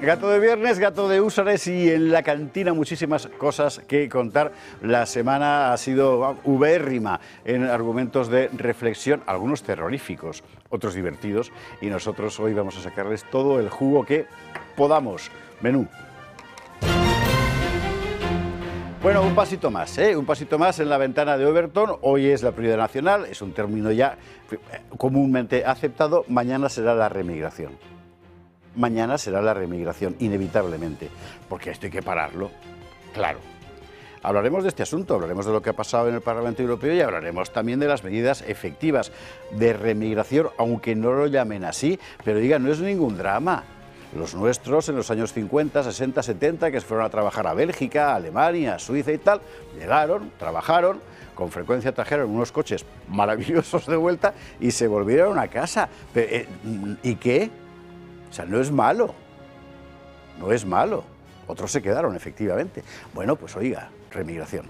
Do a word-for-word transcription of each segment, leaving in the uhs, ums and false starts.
Gato de viernes, gato de húsares y en la cantina muchísimas cosas que contar. La semana ha sido ubérrima en argumentos de reflexión, algunos terroríficos, otros divertidos, y nosotros hoy vamos a sacarles todo el jugo que podamos. Menú. Bueno, un pasito más, ¿eh? un pasito más en la ventana de Overton. Hoy es la prioridad nacional, es un término ya comúnmente aceptado. Mañana será la remigración. Mañana será la remigración, inevitablemente, porque esto hay que pararlo, claro. Hablaremos de este asunto, hablaremos de lo que ha pasado en el Parlamento Europeo y hablaremos también de las medidas efectivas de remigración, aunque no lo llamen así, pero digan, no es ningún drama. Los nuestros en los años cincuenta, sesenta, setenta, que se fueron a trabajar a Bélgica, a Alemania, a Suiza y tal, llegaron, trabajaron, con frecuencia trajeron unos coches maravillosos de vuelta y se volvieron a casa. ¿Y qué? O sea, no es malo, no es malo. Otros se quedaron, efectivamente. Bueno, pues oiga, remigración.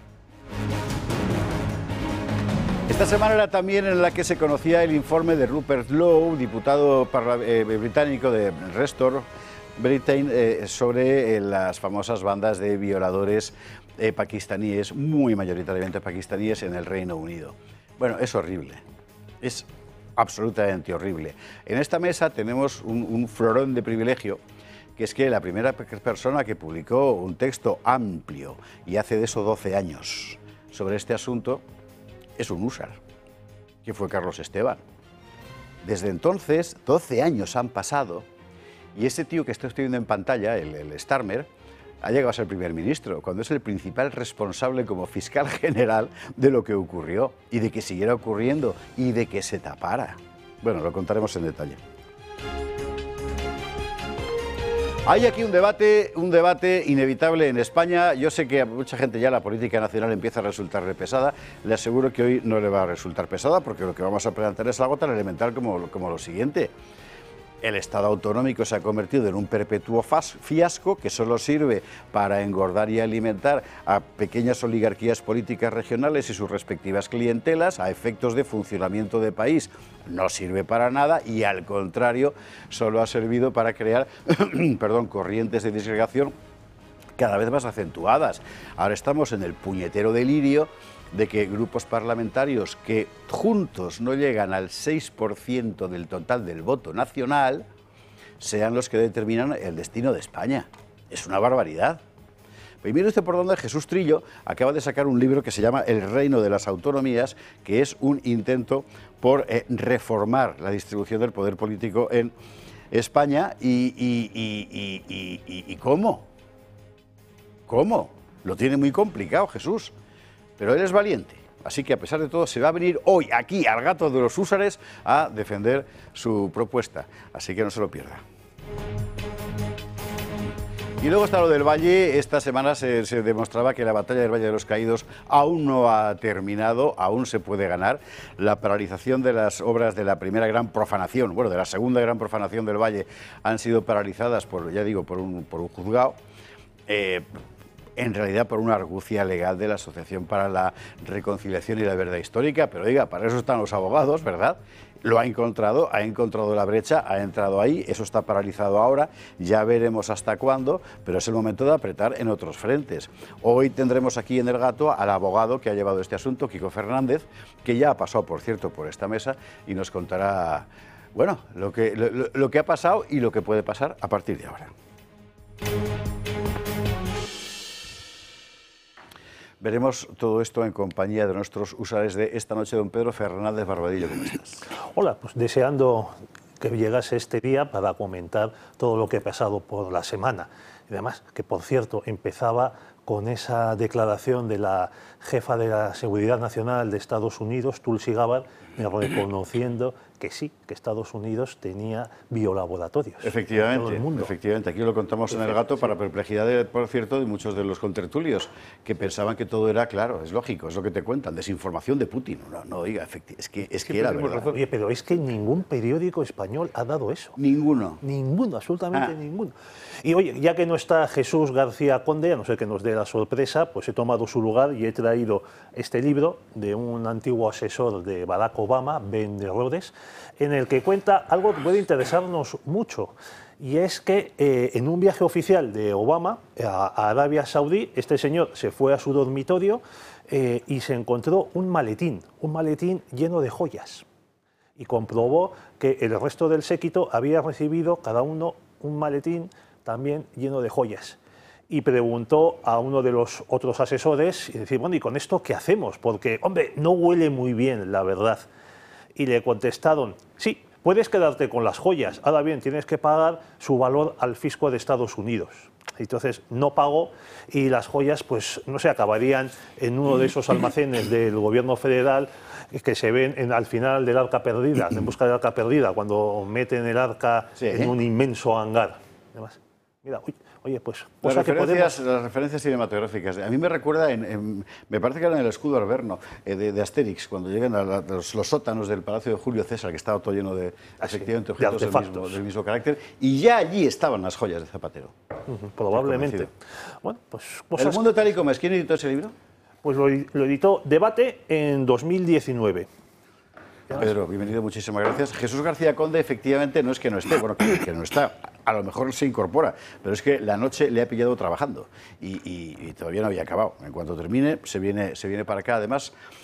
Esta semana era también en la que se conocía el informe de Rupert Lowe, diputado eh, británico de Restore Britain, eh, sobre eh, las famosas bandas de violadores eh, pakistaníes, muy mayoritariamente pakistaníes, en el Reino Unido. Bueno, es horrible, es absolutamente horrible. En esta mesa tenemos un, un florón de privilegio, que es que la primera persona que publicó un texto amplio, y hace de eso doce años, sobre este asunto, es un húsar, que fue Carlos Esteban. Desde entonces, doce años han pasado, y ese tío que estoy viendo en pantalla, el, el Starmer, ha llegado a ser primer ministro, cuando es el principal responsable como fiscal general de lo que ocurrió, y de que siguiera ocurriendo, y de que se tapara. Bueno, lo contaremos en detalle. Hay aquí un debate, un debate inevitable en España. Yo sé que a mucha gente ya la política nacional empieza a resultarle pesada. Le aseguro que hoy no le va a resultar pesada, porque lo que vamos a plantear es algo tan elemental como, como lo siguiente. El Estado autonómico se ha convertido en un perpetuo fiasco que solo sirve para engordar y alimentar a pequeñas oligarquías políticas regionales y sus respectivas clientelas a efectos de funcionamiento de país. No sirve para nada y, al contrario, solo ha servido para crear perdón, corrientes de disgregación cada vez más acentuadas. Ahora estamos en el puñetero delirio de que grupos parlamentarios que juntos no llegan al seis por ciento del total del voto nacional sean los que determinan el destino de España. Es una barbaridad. Y mire usted por dónde Jesús Trillo acaba de sacar un libro que se llama El reino de las autonomías, que es un intento por eh, reformar la distribución del poder político en España. ¿Y, y, y, y, y, y, y cómo? ¿Cómo? Lo tiene muy complicado, Jesús. Pero él es valiente, así que a pesar de todo se va a venir hoy aquí al Gato de los Húsares a defender su propuesta, así que no se lo pierda. Y luego está lo del Valle. Esta semana se, se demostraba que la batalla del Valle de los Caídos aún no ha terminado, aún se puede ganar. La paralización de las obras de la primera gran profanación, bueno, de la segunda gran profanación del Valle, han sido paralizadas por, ya digo, por un, por un juzgado. Eh, en realidad por una argucia legal de la Asociación para la Reconciliación y la Verdad Histórica, pero oiga, para eso están los abogados, ¿verdad? Lo ha encontrado, ha encontrado la brecha, ha entrado ahí, eso está paralizado ahora, ya veremos hasta cuándo, pero es el momento de apretar en otros frentes. Hoy tendremos aquí en el Gato al abogado que ha llevado este asunto, Kiko Fernández, que ya ha pasado, por cierto, por esta mesa y nos contará, bueno, lo que, lo, lo que ha pasado y lo que puede pasar a partir de ahora. Veremos todo esto en compañía de nuestros usuarios de esta noche. Don Pedro Fernández Barbadillo, ¿cómo estás? Hola, pues deseando que llegase este día para comentar todo lo que ha pasado por la semana. Y además, que por cierto, empezaba con esa declaración de la jefa de la Seguridad Nacional de Estados Unidos, Tulsi Gabbard, reconociendo que sí, que Estados Unidos tenía biolaboratorios. Efectivamente, todo el mundo. efectivamente. Aquí lo contamos en el Gato para perplejidad, de, por cierto, de muchos de los contertulios que pensaban que todo era claro, es lógico, es lo que te cuentan, desinformación de Putin. No, no diga, es que, es que era verdad. Oye, pero es que ningún periódico español ha dado eso. Ninguno. Ninguno, absolutamente ah. ninguno. Y oye, ya que no está Jesús García Conde, a no ser que nos dé la sorpresa, pues he tomado su lugar y he traído este libro de un antiguo asesor de Barack Obama, Ben Rhodes, en el que cuenta algo que puede interesarnos mucho. Y es que eh, en un viaje oficial de Obama a, a Arabia Saudí, este señor se fue a su dormitorio eh, y se encontró un maletín, un maletín lleno de joyas. Y comprobó que el resto del séquito había recibido cada uno un maletín también lleno de joyas. Y preguntó a uno de los otros asesores, y decía, bueno, ¿y con esto qué hacemos? Porque, hombre, no huele muy bien, la verdad. Y le contestaron, sí, puedes quedarte con las joyas, ahora bien, tienes que pagar su valor al fisco de Estados Unidos. Entonces no pagó y las joyas, pues no sé, acabarían en uno de esos almacenes del gobierno federal que se ven en, al final del Arca Perdida, en busca del Arca Perdida, cuando meten el arca sí, en un inmenso hangar. Además, mira, uy, oye, pues... Las cosa referencias, que podemos... las referencias cinematográficas. A mí me recuerda, en, en, me parece que era en el escudo Arverno, eh, de, de Asterix, cuando llegan a la, los, los sótanos del Palacio de Julio César, que estaba todo lleno de, Así, efectivamente, de objetos del mismo, del mismo carácter, y ya allí estaban las joyas de Zapatero. Uh-huh, probablemente. Bueno, pues, cosas... ¿El mundo tal y como es? ¿Quién editó ese libro? Pues lo, lo editó Debate en dos mil diecinueve. Pedro, bienvenido, muchísimas gracias. Jesús García Conde, efectivamente, no es que no esté, bueno, que, que no está, a lo mejor se incorpora, pero es que la noche le ha pillado trabajando y, y, y todavía no había acabado. En cuanto termine, se viene, se viene para acá. Además,